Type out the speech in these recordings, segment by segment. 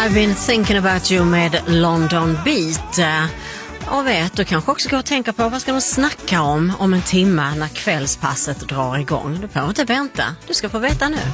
I've been thinking about you med London Beat. Och du kanske också går och tänka på vad ska de snacka om en timme när kvällspasset drar igång. Du får inte vänta, du ska få veta nu.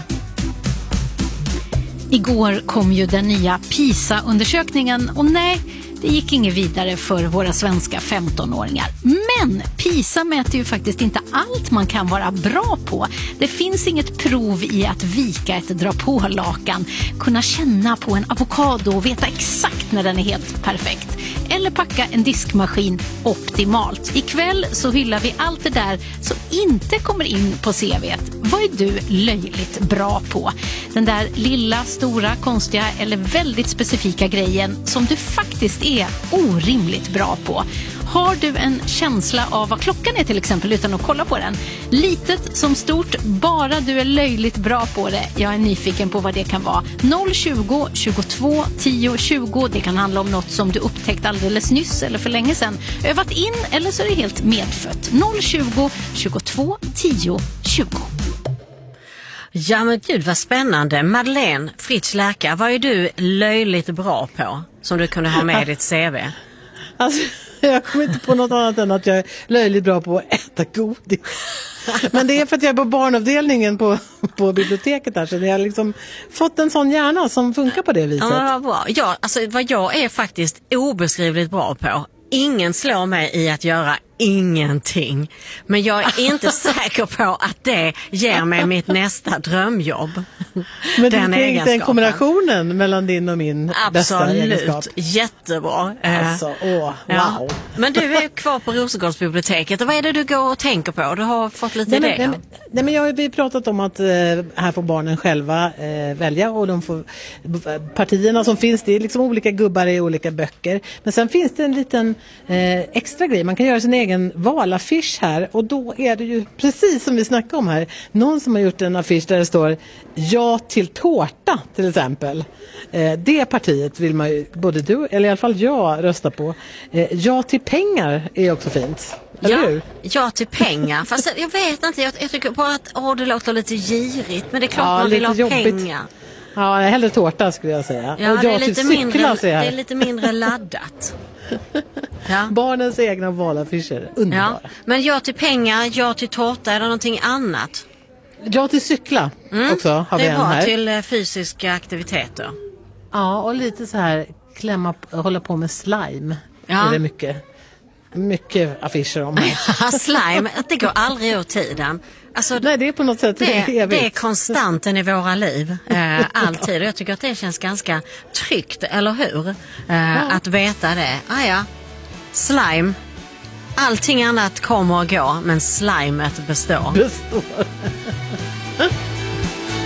Igår kom ju den nya PISA-undersökningen och nej, det gick inget vidare för våra svenska 15-åringar. Men PISA mäter ju faktiskt inte allt man kan vara bra på. Det finns inget prov i att vika ett dra på lakan, kunna känna på en avokado och veta exakt när den är helt perfekt. Eller packa en diskmaskin optimalt. Ikväll så hyllar vi allt det där som inte kommer in på CV:t. Vad är du löjligt bra på? Den där lilla, stora, konstiga eller väldigt specifika grejen som du faktiskt är orimligt bra på. Har du en känsla av vad klockan är till exempel utan att kolla på den? Litet som stort, bara du är löjligt bra på det. Jag är nyfiken på vad det kan vara. 020 22 10 20. Det kan handla om något som du upptäckt alldeles nyss eller för länge sedan. Övat in eller så är det helt medfött. 020 22 10 20. Ja men gud vad spännande. Madeleine Fritz Lärka, vad är du löjligt bra på som du kunde ha med i ditt CV? Alltså, jag kommer inte på något annat än att jag är löjligt bra på att äta godis. Men det är för att jag är på barnavdelningen på biblioteket där, så jag har liksom fått en sån hjärna som funkar på det viset. Ja, bra. Ja, alltså vad jag är faktiskt obeskrivligt bra på. Ingen slår mig i att göra ingenting. Men jag är inte säker på att det ger mig mitt nästa drömjobb. Men den den kombinationen mellan din och min bästa egenskap. Absolut, jättebra. Alltså, wow. Ja. Men du är kvar på Rosengårdsbiblioteket. Och vad är det du går och tänker på? Du har fått lite idéer. Nej, men vi har pratat om att här får barnen själva välja, och de får partierna som finns, det är liksom olika gubbar i olika böcker. Men sen finns det en liten extra grej. Man kan göra sin egen valaffisch här, och då är det ju precis som vi snackade om här, någon som har gjort en affisch där det står ja till tårta till exempel. Det partiet vill man ju, både du eller i alla fall jag, rösta på. Ja till pengar är också fint. Ja till pengar. Fast jag vet inte, jag tycker bara att det låter lite girigt, men det är klart man vill ha jobbigt. Pengar. Ja, hellre tårta skulle jag säga. Ja, och det är lite mindre laddat. Ja. Barnens egna valaffischer, underbara. Ja. Men ja till pengar, ja till tårta eller någonting annat. Ja till cykla också har vi en här. Det är bra till fysiska aktiviteter. Ja, och lite så här hålla på med slime. Ja. Det är mycket affischer om här. Slime, det går aldrig ur tiden. Alltså, nej, det är på något sätt det är konstanten i våra liv, alltid. Och jag tycker att det känns ganska tryggt, eller hur? Att veta det. Slime. Allting annat kommer och går, men slimet består.